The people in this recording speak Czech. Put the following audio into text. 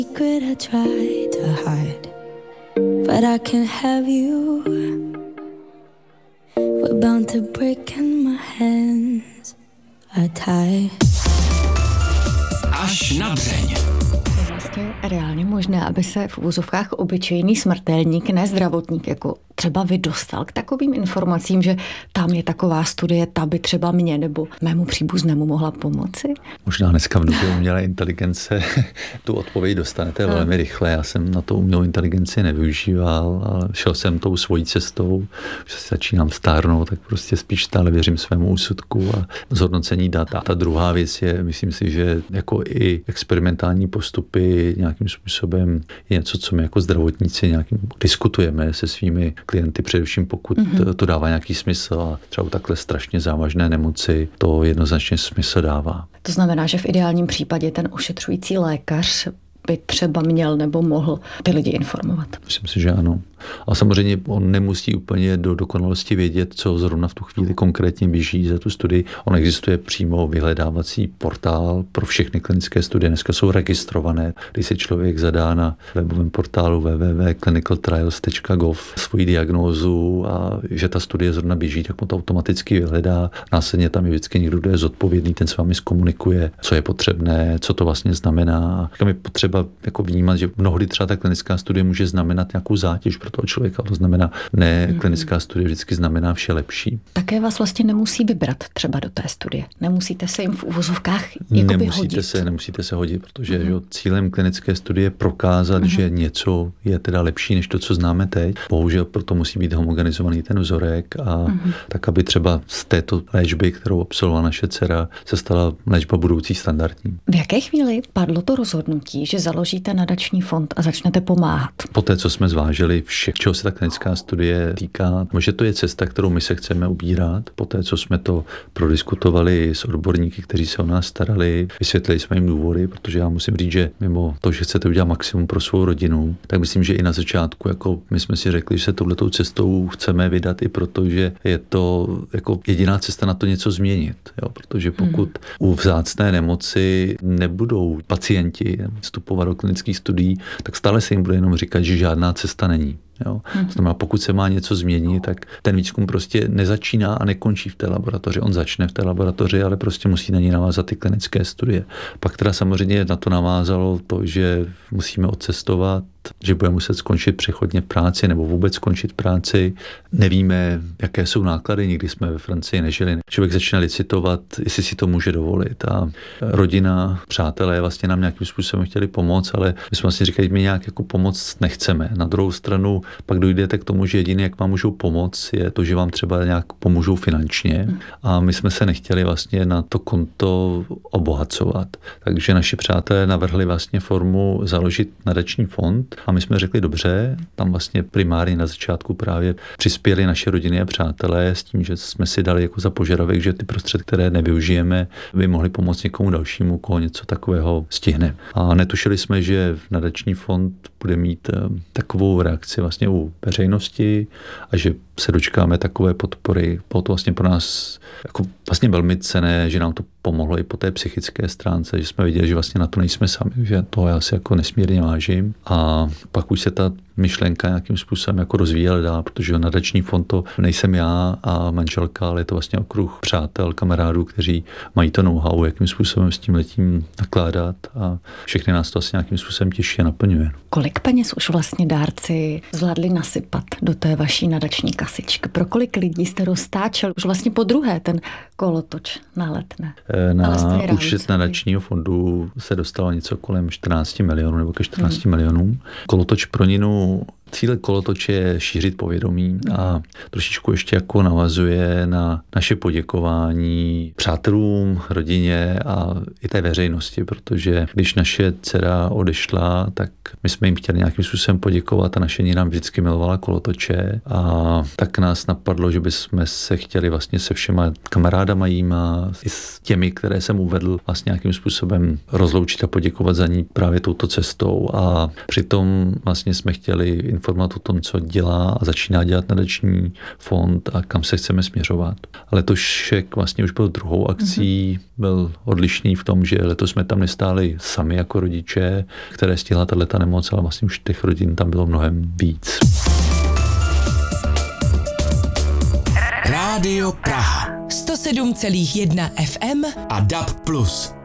Secret I try to hide, but I can't have you. We're bound to break and my hands are tied. Až na dřeň. Vlastně reálně možné, aby se v uvozovkách obyčejný smrtelník, ne zdravotník, jako třeba vy dostal k takovým informacím, že tam je taková studie, ta by třeba mě nebo mému příbuznému mohla pomoci? Možná dneska v době umělé inteligence tu odpověď dostanete velmi rychle. Já jsem na to umělou inteligenci nevyužíval, ale šel jsem tou svojí cestou, že si začínám stárnout, tak prostě spíš stále věřím svému úsudku a zhodnocení dat. A ta druhá věc je, myslím si, že jako i experimentální postupy nějakým způsobem je něco, co my jako zdravotníci nějakým diskutujeme se svými klienty, především pokud to dává nějaký smysl a třeba takhle strašně závažné nemoci to jednoznačně smysl dává. To znamená, že v ideálním případě ten ošetřující lékař by třeba měl nebo mohl ty lidi informovat. Myslím si, že ano. A samozřejmě on nemusí úplně do dokonalosti vědět, co zrovna v tu chvíli konkrétně běží za tu studii. On existuje přímo vyhledávací portál pro všechny klinické studie. Dneska jsou registrované. Když se člověk zadá na webovém portálu www.clinicaltrials.gov svoji diagnózu a že ta studie zrovna běží, tak mu to automaticky vyhledá. Následně tam je vždycky někdo, kdo je zodpovědný, ten s vámi zkomunikuje, co je potřebné, co to vlastně znamená. Tam je potřeba jako vnímat, že mnohdy třeba ta klinická studie může znamenat nějakou zátěž pro toho člověka. To znamená, ne, klinická studie vždycky znamená vše lepší. Také vás vlastně nemusí vybrat třeba do té studie. Nemusíte se jim v uvozovkách hodit. Nemusíte se hodit, protože že, cílem klinické studie je prokázat, že něco je teda lepší než to, co známe teď. Bohužel proto musí být homogenizovaný ten vzorek a tak, aby třeba z této léčby, kterou absolvovala naše dcera, se stala léčba budoucí standardní. V jaké chvíli padlo to rozhodnutí, že založíte nadační fond a začnete pomáhat? Poté, co jsme zvážili vše, čeho se ta klinická studie týká, že to je cesta, kterou my se chceme ubírat. Poté, co jsme to prodiskutovali s odborníky, kteří se o nás starali, vysvětlili jsme jim důvody, protože já musím říct, že mimo to, že chcete udělat maximum pro svou rodinu, tak myslím, že i na začátku, jako my jsme si řekli, že se touhletou cestou chceme vydat i proto, že je to jako jediná cesta na to něco změnit. Jo? Protože pokud u vzácné nemoci nebudou pacienti vstupovat do klinických studií, tak stále se jim bude jenom říkat, že žádná cesta není. Jo. To znamená, pokud se má něco změnit, tak ten výzkum prostě nezačíná a nekončí v té laboratoři. On začne v té laboratoři, ale prostě musí na ní navázat ty klinické studie. Pak teda samozřejmě na to navázalo to, že musíme odcestovat, že budeme muset skončit přechodně v práci nebo vůbec skončit práci. Nevíme, jaké jsou náklady, nikdy jsme ve Francii nežili. Člověk začne licitovat, jestli si to může dovolit. A rodina, přátelé vlastně nám nějakým způsobem chtěli pomoct, ale my jsme vlastně říkali, že my nějak jako pomoc nechceme. Na druhou stranu pak dojdete k tomu, že jediné, jak vám můžou pomoct, je to, že vám třeba nějak pomůžou finančně. A my jsme se nechtěli vlastně na to konto obohacovat. Takže naši přátelé navrhli vlastně formu založit nadační fond. A my jsme řekli, dobře, tam vlastně primárně na začátku právě přispěli naše rodiny a přátelé s tím, že jsme si dali jako za požadavek, že ty prostředky, které nevyužijeme, by mohly pomoct někomu dalšímu, koho něco takového stihne. A netušili jsme, že nadační fond bude mít takovou reakci vlastně u veřejnosti a že se dočkáme takové podpory. Bylo to vlastně pro nás jako vlastně velmi cenné, že nám to pomohlo i po té psychické stránce, že jsme viděli, že vlastně na to nejsme sami, že toho já si jako nesmírně vážím. A pak už se ta myšlenka nějakým způsobem jako rozvíjela dál, protože nadační fond to nejsem já a manželka, ale je to vlastně okruh přátel, kamarádů, kteří mají to know-how, jakým způsobem s tím letím nakládat a všechny nás to asi nějakým způsobem těší a naplňuje. Kolik peněz už vlastně dárci zvládli nasypat do té vaší nadační kasičky? Pro kolik lidí jste roztáčel už vlastně po druhé ten kolotoč na Letné? Na účet nadačního fondu se dostalo něco kolem 14 milionů nebo ke 14 milionům. Kolotoč pro Ninu, cíle kolotoče je šířit povědomí a trošičku ještě jako navazuje na naše poděkování přátelům, rodině a i té veřejnosti, protože když naše dcera odešla, tak my jsme jim chtěli nějakým způsobem poděkovat a naše Nina vždycky milovala kolotoče a tak nás napadlo, že bychom se chtěli vlastně se všema kamarádama jíma, i s těmi, které jsem uvedl, vlastně nějakým způsobem rozloučit a poděkovat za ní právě touto cestou a přitom vlastně jsme chtěli informovat o tom, co dělá a začíná dělat nadační fond a kam se chceme směřovat. Letošek vlastně už byl druhou akcí, byl odlišný v tom, že letos jsme tam nestáli sami jako rodiče, které stihla tato nemoc, ale vlastně už těch rodin tam bylo mnohem víc. Rádio Praha 107,1 FM a DAB+.